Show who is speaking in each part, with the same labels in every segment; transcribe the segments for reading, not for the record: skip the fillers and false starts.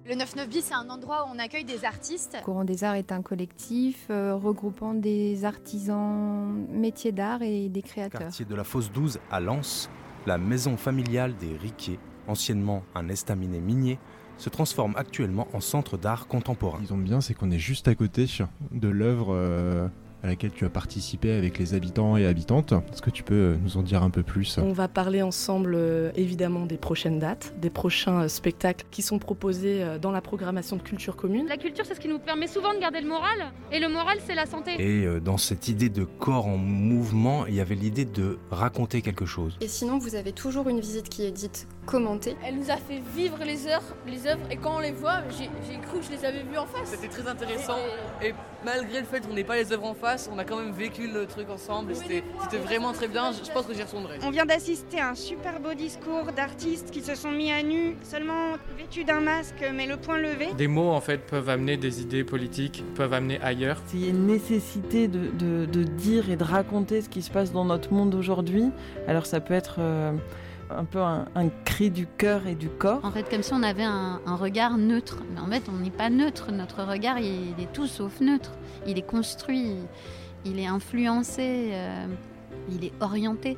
Speaker 1: Le 9-9 bis, c'est un endroit où on accueille des artistes.
Speaker 2: Courant des Arts est un collectif regroupant des artisans métiers d'art et des créateurs.
Speaker 3: Quartier de la Fosse 12 à Lens, la maison familiale des Riquier, anciennement un estaminet minier, se transforme actuellement en centre d'art contemporain.
Speaker 4: Ce qu'ils ont de bien, c'est qu'on est juste à côté de l'œuvre à laquelle tu as participé avec les habitants et habitantes. Est-ce que tu peux nous en dire un peu plus ?
Speaker 5: On va parler ensemble évidemment des prochaines dates, des prochains spectacles qui sont proposés dans la programmation de Culture Commune.
Speaker 6: La culture, c'est ce qui nous permet souvent de garder le moral, et le moral, c'est la santé.
Speaker 3: Et dans cette idée de corps en mouvement, il y avait l'idée de raconter quelque chose.
Speaker 7: Et sinon, vous avez toujours une visite qui est dite commentée.
Speaker 8: Elle nous a fait vivre les œuvres, et quand on les voit, j'ai cru que je les avais vues en face.
Speaker 9: C'était très intéressant, et malgré le fait qu'on n'ait pas les œuvres en face, on a quand même vécu le truc ensemble, et c'était vraiment très bien, je pense que j'y retournerai.
Speaker 10: On vient d'assister à un super beau discours d'artistes qui se sont mis à nu, seulement vêtus d'un masque, mais le poing levé.
Speaker 11: Des mots en fait peuvent amener des idées politiques, peuvent amener ailleurs.
Speaker 12: Il y a une nécessité de dire et de raconter ce qui se passe dans notre monde aujourd'hui. Alors ça peut être un peu un cri du cœur et du corps.
Speaker 13: En fait, comme si on avait un regard neutre. Mais en fait, on n'est pas neutre. Notre regard, il est tout sauf neutre. Il est construit, il est influencé, il est orienté.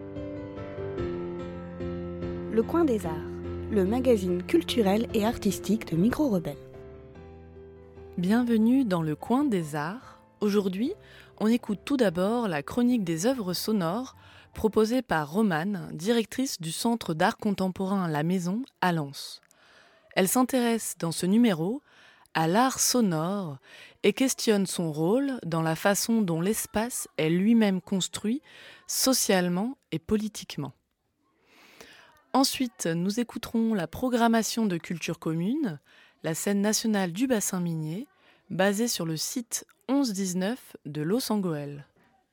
Speaker 14: Le Coin des Arts, le magazine culturel et artistique de Micro Rebelle.
Speaker 5: Bienvenue dans le Coin des Arts. Aujourd'hui, on écoute tout d'abord la chronique des œuvres sonores proposée par Romane, directrice du Centre d'art contemporain La Maison à Lens. Elle s'intéresse dans ce numéro à l'art sonore et questionne son rôle dans la façon dont l'espace est lui-même construit socialement et politiquement. Ensuite, nous écouterons la programmation de Culture Commune, la scène nationale du bassin minier, basée sur le site 11-19 de Los-Angoel.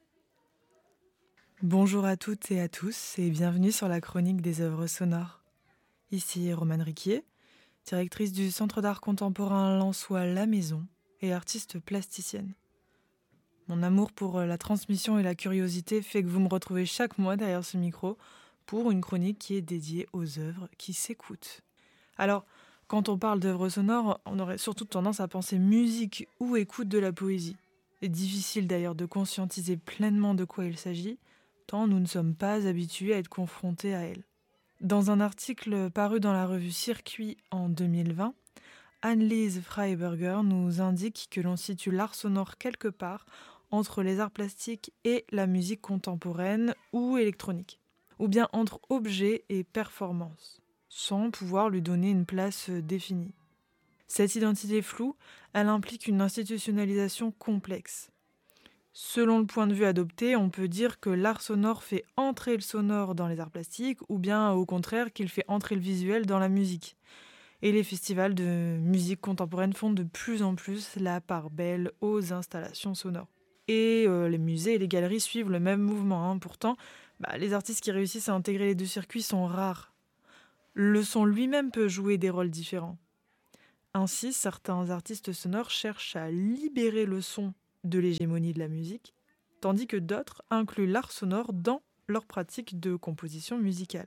Speaker 15: Bonjour à toutes et à tous et bienvenue sur la chronique des œuvres sonores. Ici Romane Riquier, directrice du Centre d'art contemporain lensois La Maison et artiste plasticienne. Mon amour pour la transmission et la curiosité fait que vous me retrouvez chaque mois derrière ce micro pour une chronique qui est dédiée aux œuvres qui s'écoutent. Alors, quand on parle d'œuvres sonores, on aurait surtout tendance à penser musique ou écoute de la poésie. C'est difficile d'ailleurs de conscientiser pleinement de quoi il s'agit, tant nous ne sommes pas habitués à être confrontés à elle. Dans un article paru dans la revue Circuit en 2020, Anne-Lise Freiberger nous indique que l'on situe l'art sonore quelque part entre les arts plastiques et la musique contemporaine ou électronique, ou bien entre objet et performance, sans pouvoir lui donner une place définie. Cette identité floue, elle implique une institutionnalisation complexe. Selon le point de vue adopté, on peut dire que l'art sonore fait entrer le sonore dans les arts plastiques ou bien au contraire qu'il fait entrer le visuel dans la musique. Et les festivals de musique contemporaine font de plus en plus la part belle aux installations sonores. Et les musées et les galeries suivent le même mouvement. Pourtant, les artistes qui réussissent à intégrer les deux circuits sont rares. Le son lui-même peut jouer des rôles différents. Ainsi, certains artistes sonores cherchent à libérer le son de l'hégémonie de la musique, tandis que d'autres incluent l'art sonore dans leur pratique de composition musicale.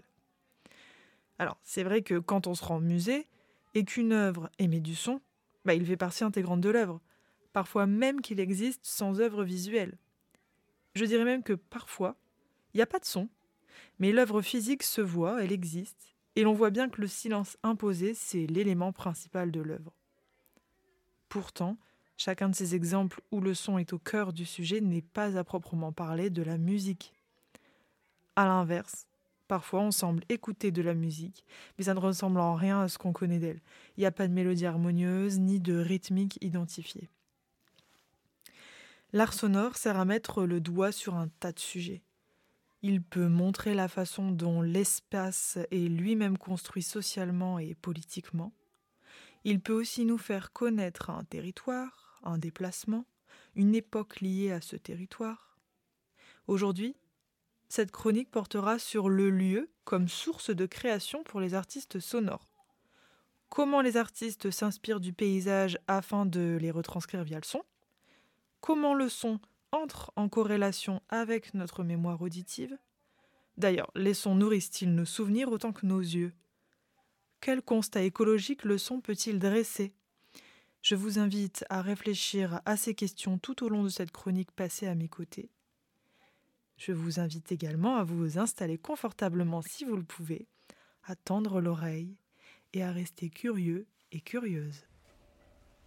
Speaker 15: Alors, c'est vrai que quand on se rend au musée et qu'une œuvre émet du son, il fait partie intégrante de l'œuvre, parfois même qu'il existe sans œuvre visuelle. Je dirais même que parfois, il n'y a pas de son, mais l'œuvre physique se voit, elle existe, et l'on voit bien que le silence imposé, c'est l'élément principal de l'œuvre. Pourtant, chacun de ces exemples où le son est au cœur du sujet n'est pas à proprement parler de la musique. À l'inverse, parfois on semble écouter de la musique, mais ça ne ressemble en rien à ce qu'on connaît d'elle. Il n'y a pas de mélodie harmonieuse, ni de rythmique identifiée. L'art sonore sert à mettre le doigt sur un tas de sujets. Il peut montrer la façon dont l'espace est lui-même construit socialement et politiquement. Il peut aussi nous faire connaître un territoire, un déplacement, une époque liée à ce territoire. Aujourd'hui, cette chronique portera sur le lieu comme source de création pour les artistes sonores. Comment les artistes s'inspirent du paysage afin de les retranscrire via le son ? Comment le son entre en corrélation avec notre mémoire auditive ? D'ailleurs, les sons nourrissent-ils nos souvenirs autant que nos yeux ? Quel constat écologique le son peut-il dresser ? Je vous invite à réfléchir à ces questions tout au long de cette chronique passée à mes côtés. Je vous invite également à vous installer confortablement si vous le pouvez, à tendre l'oreille et à rester curieux et curieuse.